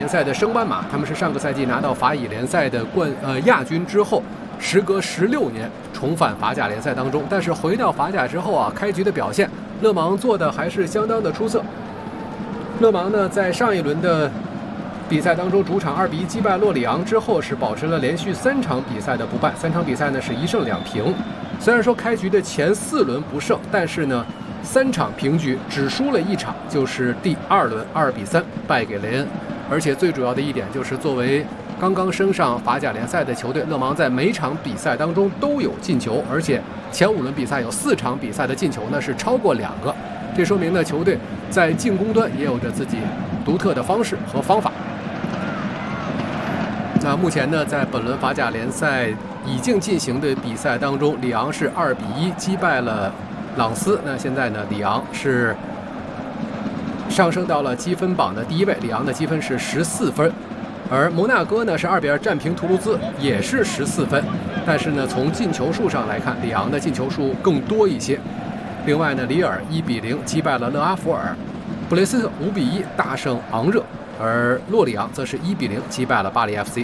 联赛的升班马，他们是上个赛季拿到法乙联赛的亚军之后，时隔16年重返法甲联赛当中。但是回到法甲之后啊，开局的表现，勒芒做的还是相当的出色。勒芒呢，在上一轮的比赛当中，主场2比1击败洛里昂之后，是保持了连续3场比赛的不败，3场比赛呢是1胜2平。虽然说开局的前4轮不胜，但是呢3场平局，只输了1场，就是第2轮2比3败给雷恩。而且最主要的一点就是，作为刚刚升上法甲联赛的球队，勒芒在每场比赛当中都有进球，而且前5轮比赛有4场比赛的进球呢是超过2个，这说明呢球队在进攻端也有着自己独特的方式和方法。那目前呢，在本轮法甲联赛已经进行的比赛当中，里昂是2比1击败了朗斯。那现在呢，里昂是上升到了积分榜的第1位，里昂的积分是14分，而摩纳哥呢是2比2战平图卢兹，也是14分。但是呢，从进球数上来看，里昂的进球数更多一些。另外呢，里尔1比0击败了勒阿弗尔，布雷斯特5比1大胜昂热，而洛里昂则是1比0击败了巴黎 FC。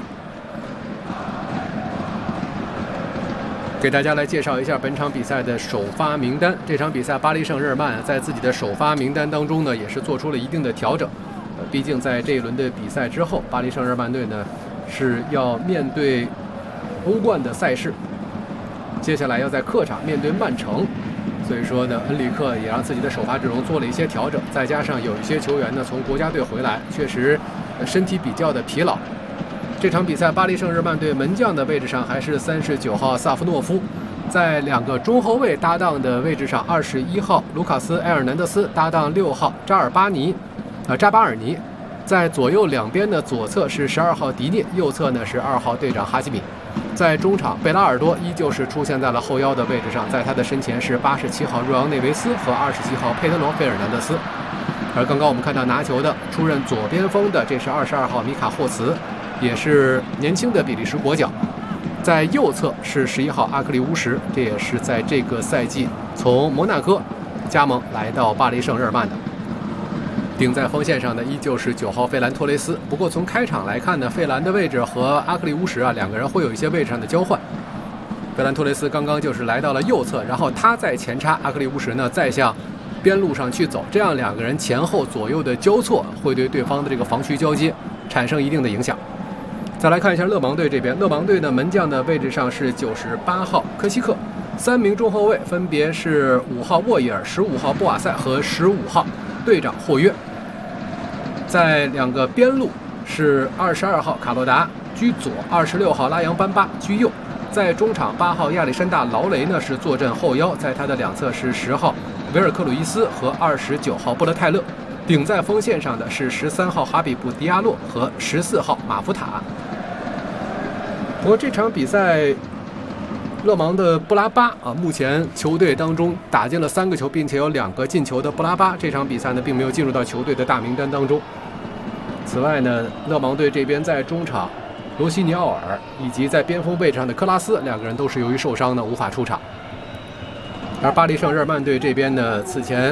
给大家来介绍一下本场比赛的首发名单。这场比赛，巴黎圣日耳曼在自己的首发名单当中呢，也是做出了一定的调整。毕竟在这一轮的比赛之后，巴黎圣日耳曼队呢是要面对欧冠的赛事，接下来要在客场面对曼城，所以说呢，恩里克也让自己的首发阵容做了一些调整。再加上有一些球员呢从国家队回来，确实身体比较的疲劳。这场比赛，巴黎圣日耳曼队门将的位置上还是39号萨夫诺夫，在2个中后卫搭档的位置上，21号卢卡斯·埃尔南德斯搭档6号扎巴尔尼，在左右两边的左侧是12号迪涅，右侧呢是2号队长哈基米。在中场，贝拉尔多依旧是出现在了后腰的位置上，在他的身前是87号若昂内维斯和27号佩德罗·费尔南德斯。而刚刚我们看到拿球的出任左边锋的，这是22号米卡霍茨，也是年轻的比利时国脚。在右侧是11号阿克利乌什，这也是在这个赛季从摩纳哥加盟来到巴黎圣日耳曼的。顶在锋线上的依旧是9号费兰托雷斯。不过从开场来看呢，费兰的位置和阿克利乌什2个人会有一些位置上的交换。费兰托雷斯刚刚就是来到了右侧，然后他在前插，阿克利乌什呢再向边路上去走，这样2个人前后左右的交错会对对方的这个防区交接产生一定的影响。再来看一下勒芒队这边，勒芒队的门将的位置上是98号科西克，3名中后卫分别是5号沃伊尔、15号布瓦塞和15号队长霍约。在2个边路是22号卡洛达居左，26号拉扬班巴居右。在中场8号亚历山大劳雷呢是坐镇后腰，在他的两侧是10号维尔克鲁伊斯和29号布勒泰勒。顶在锋线上的是13号哈比布迪亚洛和14号马夫塔。不过这场比赛，勒芒的布拉巴目前球队当中打进了3个球，并且有2个进球的布拉巴，这场比赛呢并没有进入到球队的大名单当中。此外呢，勒芒队这边在中场罗西尼奥尔以及在边锋位置上的科拉斯2个人都是由于受伤呢无法出场。而巴黎圣日耳曼队这边呢，此前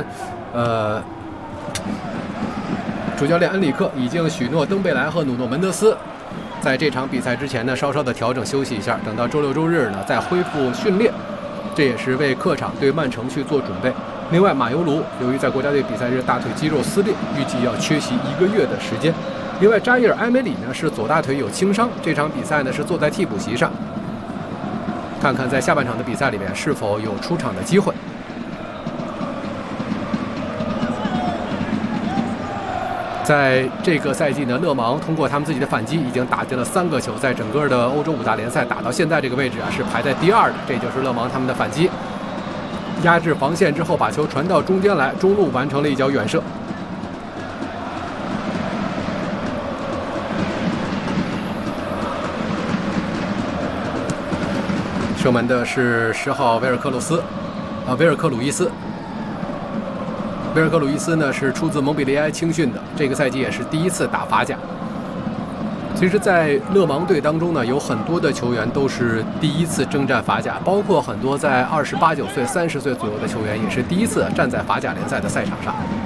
主教练恩里克已经许诺登贝莱和努诺门德斯在这场比赛之前呢稍稍的调整休息一下，等到周6周日呢再恢复训练，这也是为客场对曼城去做准备。另外，马尤卢由于在国家队比赛日大腿肌肉撕裂，预计要缺席1个月的时间。另外，扎伊尔·埃梅里呢是左大腿有轻伤，这场比赛呢是坐在替补席上，看看在下半场的比赛里面是否有出场的机会。在这个赛季呢，勒芒通过他们自己的反击，已经打进了3个球，在整个的欧洲5大联赛打到现在这个位置是排在第2的，这就是勒芒他们的反击。压制防线之后，把球传到中间来，中路完成了一脚远射。射门的是10号维尔克鲁伊斯。维尔克鲁伊斯呢是出自蒙彼利埃青训的，这个赛季也是第1次打法甲。其实，在勒芒队当中呢，有很多的球员都是第1次征战法甲，包括很多在28、29岁、30岁左右的球员，也是第1次站在法甲联赛的赛场上。